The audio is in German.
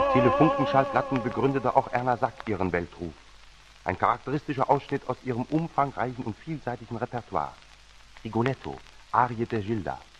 Telefunkenschallplatten begründete auch Erna Sack ihren Weltruf. Ein charakteristischer Ausschnitt aus ihrem umfangreichen und vielseitigen Repertoire. Rigoletto, Arie der Gilda,